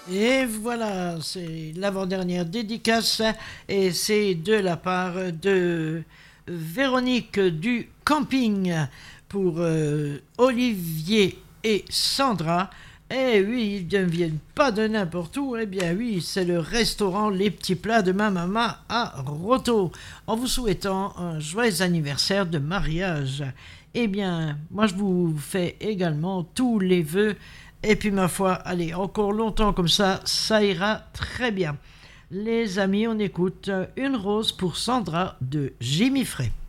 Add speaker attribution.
Speaker 1: Et voilà, c'est l'avant-dernière dédicace et c'est de la part de Véronique du Camping pour Olivier et Sandra. Eh oui, ils ne viennent pas de n'importe où. Eh bien oui, c'est le restaurant Les Petits Plats de ma maman à Roto. En vous souhaitant un joyeux anniversaire de mariage. Eh bien, moi je vous fais également tous les vœux. Et puis ma foi, allez, encore longtemps comme ça ira très bien. Les amis, on écoute Une rose pour Sandra de Jimmy Frey.